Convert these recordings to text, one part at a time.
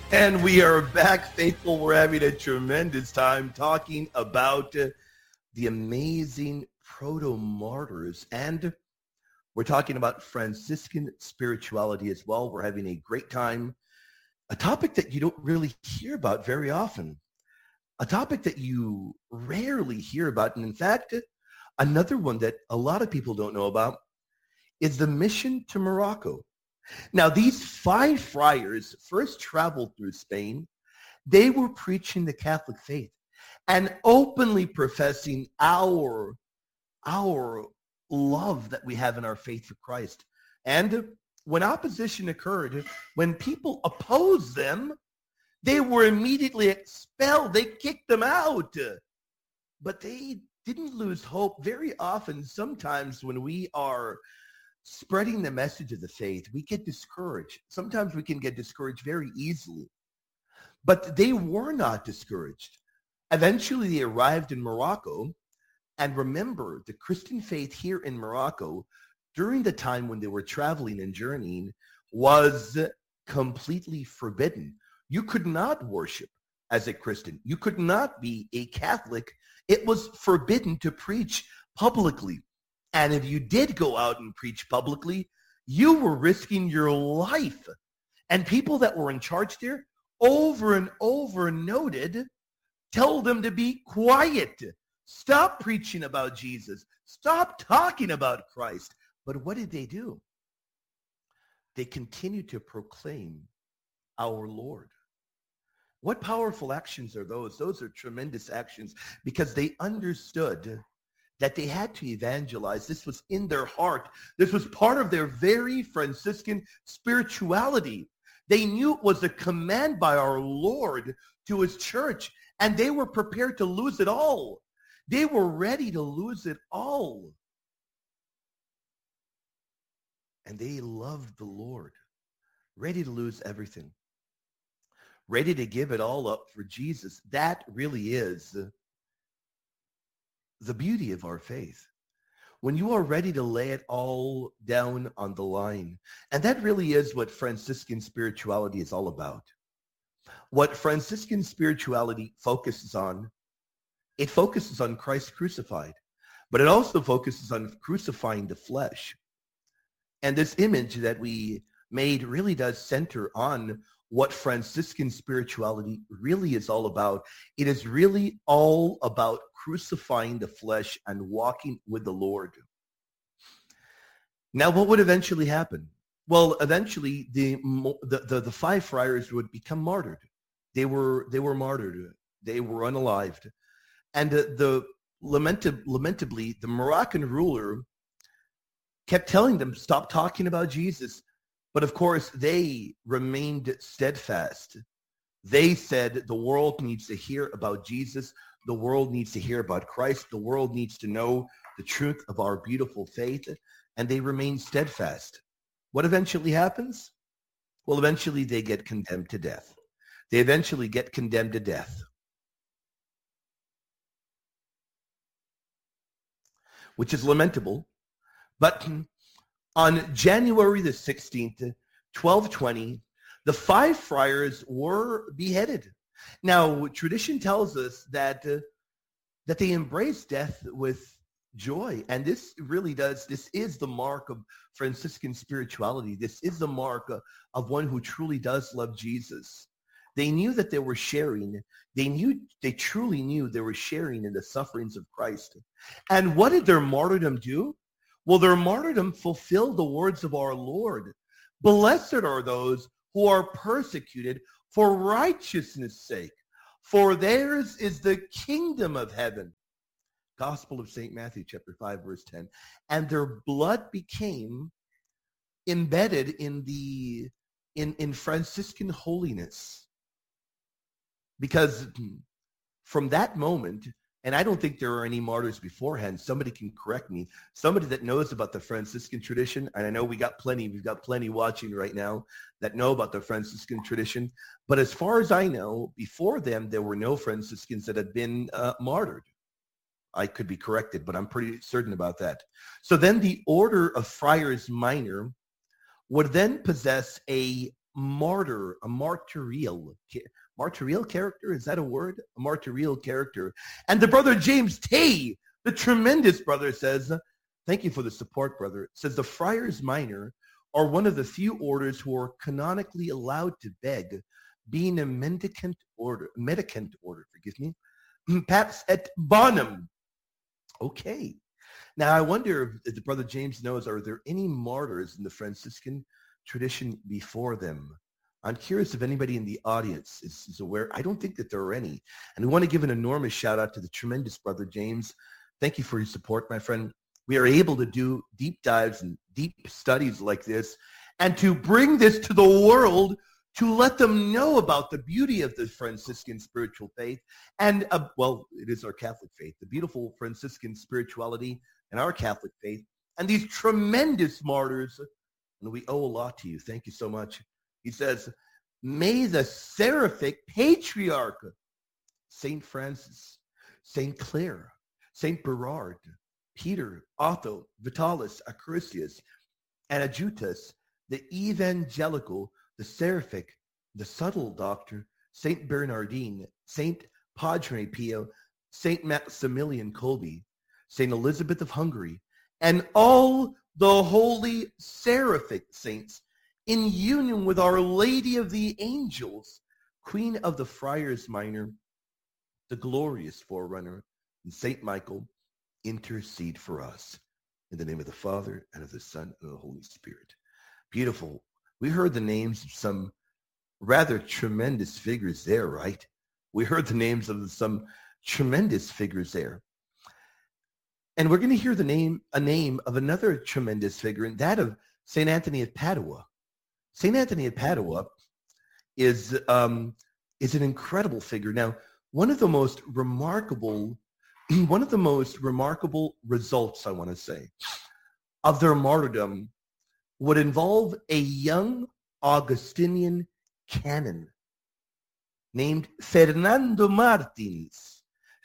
And we are back, faithful. We're having a tremendous time talking about the amazing proto-martyrs. And we're talking about Franciscan spirituality as well. We're having a great time. A topic that you don't really hear about very often. A topic that you rarely hear about. And in fact, another one that a lot of people don't know about is the mission to Morocco. Now, these five friars first traveled through Spain. They were preaching the Catholic faith and openly professing our love that we have in our faith for Christ. And when opposition occurred, when people opposed them, they were immediately expelled. They kicked them out. But they didn't lose hope. Very often, sometimes when we are spreading the message of the faith, we get discouraged. Sometimes we can get discouraged very easily. But they were not discouraged. Eventually, they arrived in Morocco. And remember, the Christian faith here in Morocco, during the time when they were traveling and journeying, was completely forbidden. You could not worship as a Christian. You could not be a Catholic. It was forbidden to preach publicly. And if you did go out and preach publicly, you were risking your life. And people that were in charge there over and over noted, tell them to be quiet. Stop preaching about Jesus. Stop talking about Christ. But what did they do? They continued to proclaim our Lord. What powerful actions are those? Those are tremendous actions because they understood that they had to evangelize. This was in their heart. This was part of their very Franciscan spirituality. They knew it was a command by our Lord to his church, and they were prepared to lose it all. They were ready to lose it all. And they loved the Lord, ready to lose everything, ready to give it all up for Jesus. That really is the beauty of our faith. When you are ready to lay it all down on the line. And that really is what Franciscan spirituality is all about. What Franciscan spirituality focuses on, it focuses on Christ crucified, but it also focuses on crucifying the flesh. And this image that we made really does center on what Franciscan spirituality really is all about. It is really all about crucifying the flesh and walking with the Lord. Now, what would eventually happen? Well, eventually the five friars would become martyred. They were martyred. They were unalived. And lamentably, the Moroccan ruler kept telling them, stop talking about Jesus. But of course, they remained steadfast. They said the world needs to hear about Jesus. The world needs to hear about Christ. The world needs to know the truth of our beautiful faith. And they remain steadfast. What eventually happens? Well, eventually they get condemned to death. They eventually get condemned to death, which is lamentable. But on January the 16th, 1220, the five friars were beheaded. Now, tradition tells us that they embraced death with joy. And this is the mark of Franciscan spirituality. This is the mark of one who truly does love Jesus. They knew that they were sharing. They truly knew they were sharing in the sufferings of Christ. And what did their martyrdom do? Well, their martyrdom fulfilled the words of our Lord. Blessed are those who are persecuted for righteousness' sake, for theirs is the kingdom of heaven. Gospel of St. Matthew, chapter 5, verse 10. And their blood became embedded in Franciscan holiness. Because from that moment, and I don't think there are any martyrs beforehand. Somebody can correct me. Somebody that knows about the Franciscan tradition, and I know we've got plenty watching right now that know about the Franciscan tradition. But as far as I know, before them, there were no Franciscans that had been martyred. I could be corrected, but I'm pretty certain about that. So then the order of Friars Minor would then possess a martyr, a martyrial character. Is that a word? A martyrial character. And the brother James Tay, the tremendous brother, says, thank you for the support, brother. Says the Friars Minor are one of the few orders who are canonically allowed to beg, being a mendicant order, forgive me, pax et bonum. Okay. Now, I wonder if the brother James knows, are there any martyrs in the Franciscan tradition before them? I'm curious if anybody in the audience is aware. I don't think that there are any. And we want to give an enormous shout out to the tremendous brother James. Thank you for your support, my friend. We are able to do deep dives and deep studies like this and to bring this to the world to let them know about the beauty of the Franciscan spiritual faith and, well, it is our Catholic faith, the beautiful Franciscan spirituality and our Catholic faith, and these tremendous martyrs. And we owe a lot to you. Thank you so much. He says, may the seraphic patriarch, St. Francis, St. Clare, St. Berard, Peter, Otho, Vitalis, Acrisius, and Adjutus, the evangelical, the seraphic, the subtle doctor, St. Bernardine, St. Padre Pio, St. Maximilian Kolbe, St. Elizabeth of Hungary, and all the holy seraphic saints in union with Our Lady of the Angels, Queen of the Friars Minor, the glorious forerunner, and St. Michael, intercede for us. In the name of the Father, and of the Son, and of the Holy Spirit. Beautiful. We heard the names of some rather tremendous figures there, right? We heard the names of some tremendous figures there. And we're going to hear a name of another tremendous figure, and that of St. Anthony of Padua. St. Anthony of Padua is an incredible figure. Now, one of the most remarkable results, I want to say, of their martyrdom would involve a young Augustinian canon named Fernando Martins.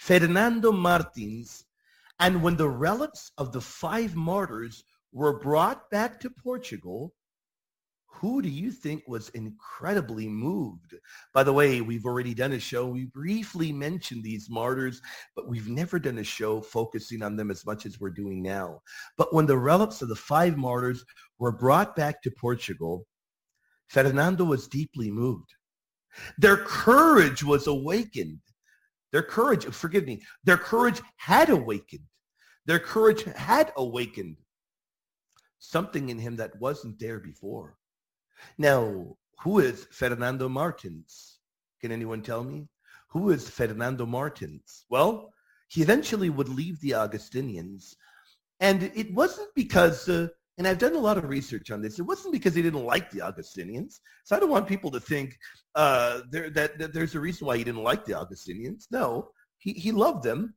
And when the relics of the 5 martyrs were brought back to Portugal, who do you think was incredibly moved? By the way, we've already done a show. We briefly mentioned these martyrs, but we've never done a show focusing on them as much as we're doing now. But when the relics of the 5 martyrs were brought back to Portugal, Fernando was deeply moved. Their courage was awakened. Their courage had awakened. Their courage had awakened something in him that wasn't there before. Now, who is Fernando Martins? Can anyone tell me? Who is Fernando Martins? Well, he eventually would leave the Augustinians. And it wasn't because, and I've done a lot of research on this, it wasn't because he didn't like the Augustinians. So I don't want people to think that there's a reason why he didn't like the Augustinians. No, he loved them.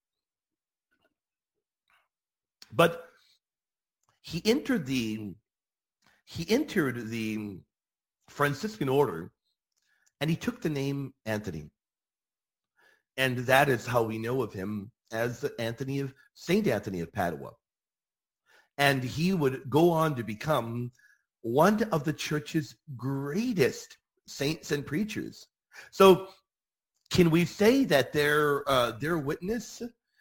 But he entered the Franciscan order, and he took the name Anthony. And that is how we know of him as Saint Anthony of Padua. And he would go on to become one of the church's greatest saints and preachers. So can we say that their witness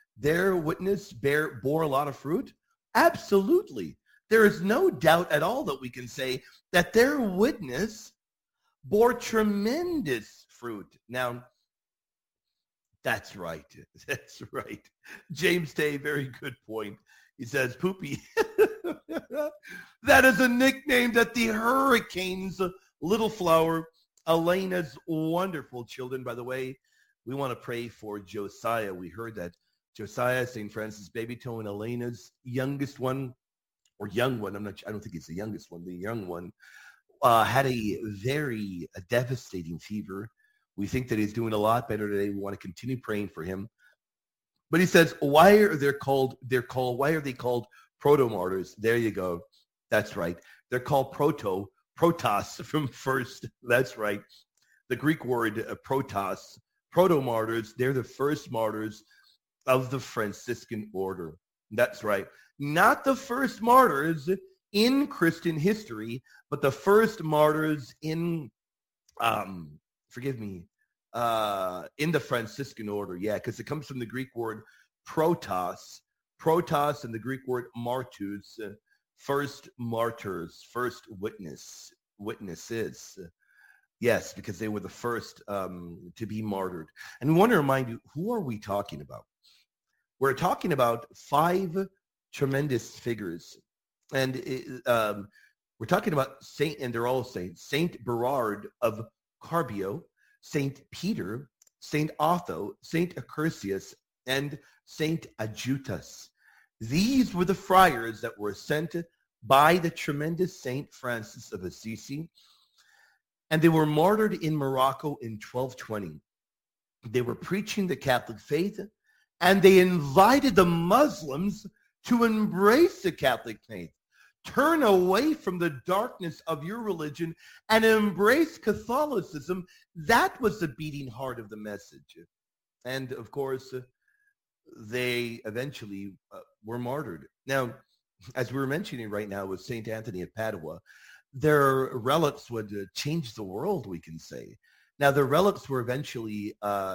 bore a lot of fruit? Absolutely. There is no doubt at all that we can say that their witness bore tremendous fruit. Now, that's right. That's right. James Day, very good point. He says, Poopy, that is a nickname that the Hurricanes, Little Flower, Elena's wonderful children. By the way, we want to pray for Josiah. We heard that Josiah, St. Francis Baby Toe, and Elena's youngest one, or young one, I don't think it's the youngest one, the young one, had a very devastating fever. We think that he's doing a lot better today. We want to continue praying for him. But he says, why are they called proto-martyrs? There you go. That's right. They're called protos from first. That's right. The Greek word protos, proto-martyrs. They're the first martyrs of the Franciscan order. That's right. Not the first martyrs in Christian history, but the first martyrs in, forgive me, in the Franciscan order. Yeah, because it comes from the Greek word protos, and the Greek word martus, first martyrs, first witnesses. Yes, because they were the first to be martyred. And we want to remind you, who are we talking about? We're talking about 5 tremendous figures. And we're talking about and they're all saints, Saint Berard of Carbio, Saint Peter, Saint Otho, Saint Accursius, and Saint Adjutus. These were the friars that were sent by the tremendous Saint Francis of Assisi, and they were martyred in Morocco in 1220. They were preaching the Catholic faith, and they invited the Muslims to embrace the Catholic faith. Turn away from the darkness of your religion and embrace Catholicism. That was the beating heart of the message. And of course, they eventually were martyred. Now, as we were mentioning right now with St. Anthony of Padua, their relics would change the world, we can say. Now, their relics were eventually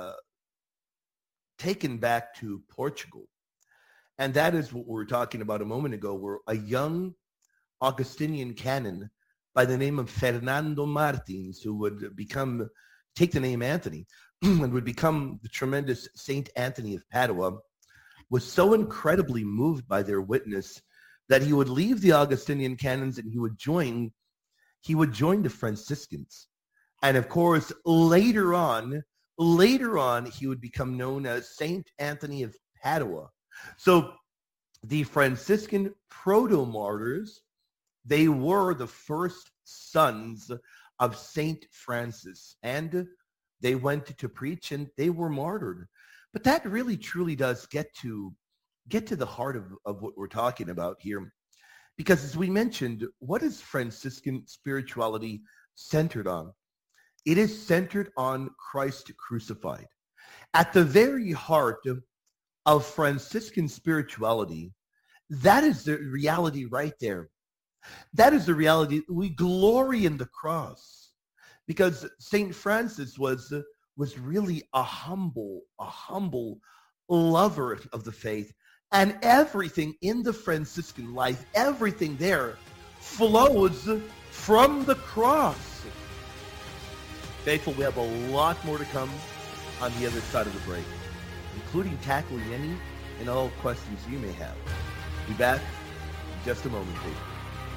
taken back to Portugal. And that is what we were talking about a moment ago, where a young Augustinian canon by the name of Fernando Martins, who would take the name Anthony, and would become the tremendous Saint Anthony of Padua, was so incredibly moved by their witness that he would leave the Augustinian canons and he would join the Franciscans. And of course, later on, he would become known as Saint Anthony of Padua. So the Franciscan proto-martyrs, they were the first sons of Saint Francis, and they went to preach and they were martyred. But that really truly does get to the heart of what we're talking about here. Because as we mentioned, what is Franciscan spirituality centered on? It is centered on Christ crucified. At the very heart of Franciscan spirituality, that is the reality right there. That is the reality. We glory in the cross, because St. Francis was really a humble lover of the faith. And everything in the Franciscan life, everything there flows from the cross. Faithful, we have a lot more to come on the other side of the break, including tackling any and all questions you may have. Be back in just a moment, please.